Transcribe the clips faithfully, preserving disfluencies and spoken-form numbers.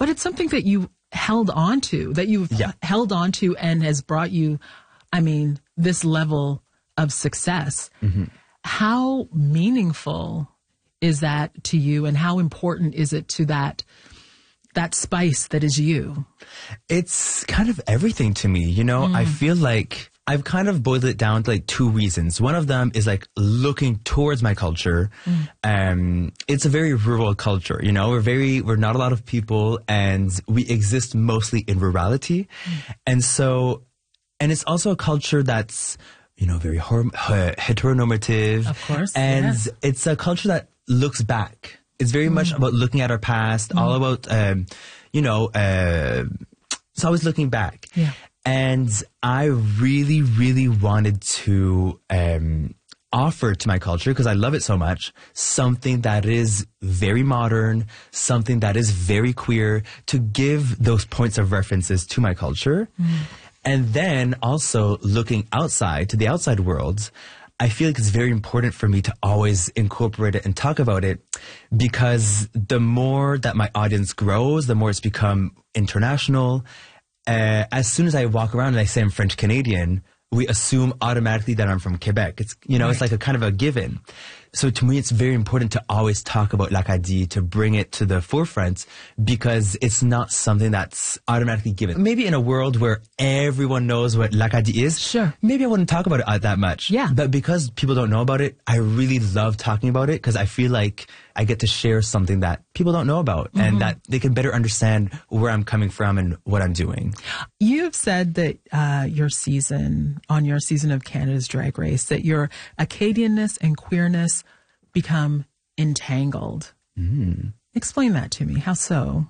it's something that you held on to, that you've Yeah. held on to and has brought you, I mean, this level of success. Mm-hmm. How meaningful is that to you, and how important is it to that that spice that is you? It's kind of everything to me, you know. I feel like I've kind of boiled it down to like two reasons. One of them is like looking towards my culture. Um, it's a very rural culture, you know. We're very, we're not a lot of people, and we exist mostly in rurality. And so, and it's also a culture that's, you know, very hor- uh, heteronormative. Of course, And yes. it's a culture that looks back. It's very much about looking at our past, all about, um, you know, uh, it's always looking back. Yeah. And I really, really wanted to um, offer to my culture, because I love it so much, something that is very modern, something that is very queer, to give those points of references to my culture. And then also looking outside to the outside world, I feel like it's very important for me to always incorporate it and talk about it, because the more that my audience grows, the more it's become international. Uh, as soon as I walk around and I say I'm French Canadian, we assume automatically that I'm from Quebec. It's, you know, it's like a kind of a given. So to me, it's very important to always talk about l'Acadie, to bring it to the forefront, because it's not something that's automatically given. Maybe in a world where everyone knows what l'Acadie is, Sure. maybe I wouldn't talk about it uh, that much. Yeah. But because people don't know about it, I really love talking about it, because I feel like I get to share something that people don't know about, and that they can better understand where I'm coming from and what I'm doing. You have said that uh, your season, on your season of Canada's Drag Race, that your Acadianness and queerness become entangled. Mm. Explain that to me. How so?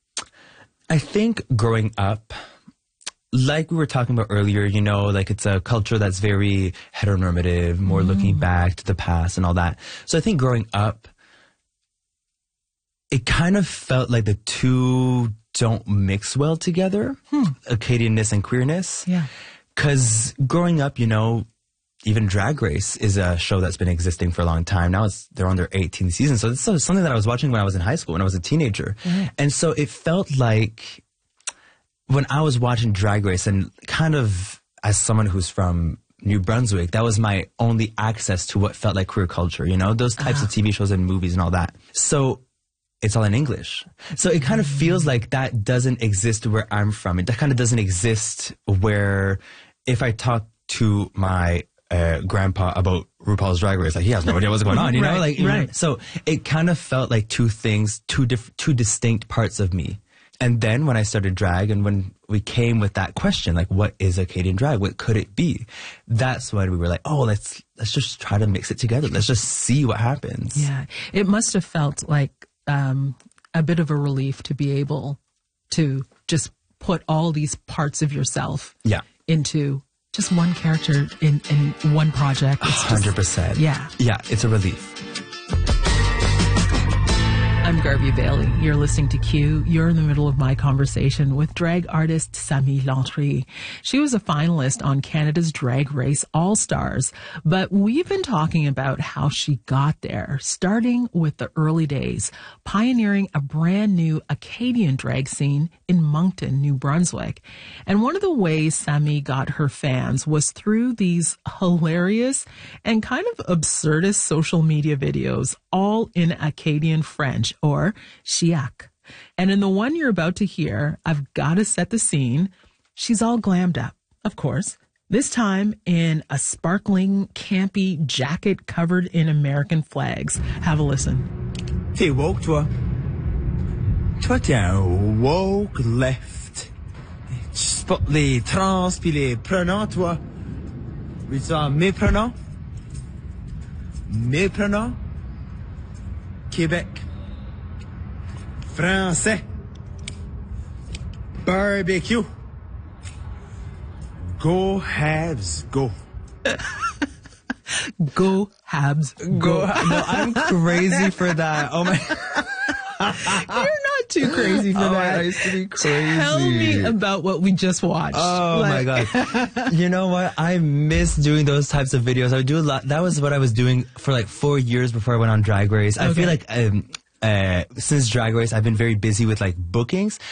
I think growing up, like we were talking about earlier, you know, like it's a culture that's very heteronormative, more Mm. looking back to the past and all that. So I think growing up, it kind of felt like the two don't mix well together, Hmm. Acadianness and queerness. Yeah. Because growing up, you know, even Drag Race is a show that's been existing for a long time. Now it's, they're on their eighteenth season. So this is something that I was watching when I was in high school, when I was a teenager. Mm. And so it felt like when I was watching Drag Race, and kind of as someone who's from New Brunswick, that was my only access to what felt like queer culture, you know, those types of T V shows and movies and all that. So it's all in English. So it kind of feels like that doesn't exist where I'm from. It kind of doesn't exist where if I talk to my uh, grandpa about RuPaul's Drag Race, like he has no idea what's going on, you know? Right, Like, you know? right. So it kind of felt like two things, two diff- two distinct parts of me. And then when I started drag, and when we came with that question, like, what is Acadian drag? What could it be? That's when we were like, oh, let's let's just try to mix it together. Let's just see what happens. Yeah. It must have felt like um, a bit of a relief to be able to just put all these parts of yourself Yeah. into just one character in, in one project. It's just- one hundred percent. Yeah. Yeah, it's a relief. I'm Garvey Bailey. You're listening to Q. You're in the middle of my conversation with drag artist Sami Lantry. She was a finalist on Canada's Drag Race All-Stars, but we've been talking about how she got there, starting with the early days, pioneering a brand new Acadian drag scene in Moncton, New Brunswick. And one of the ways Sami got her fans was through these hilarious and kind of absurdist social media videos, all in Acadian French, or Chiac. And in the one you're about to hear, I've got to set the scene. She's all glammed up, of course, this time in a sparkling, campy jacket covered in American flags. Have a listen. T'es woke, toi. Toi, t'es un woke left. Tu supportes les trans pis les prenants, toi. Veux-tu dire méprenant? Méprenant? Québec. Français. Barbecue. Go Habs, go. Go Habs, go. No, I'm crazy for that. Oh my. You're not too crazy for Oh, that. I used to be crazy. Tell me about what we just watched. Oh Like- my god. You know what? I miss doing those types of videos. I would do a lot. That was what I was doing for like four years before I went on Drag Race. I Okay. feel like um, uh, since Drag Race, I've been very busy with like bookings.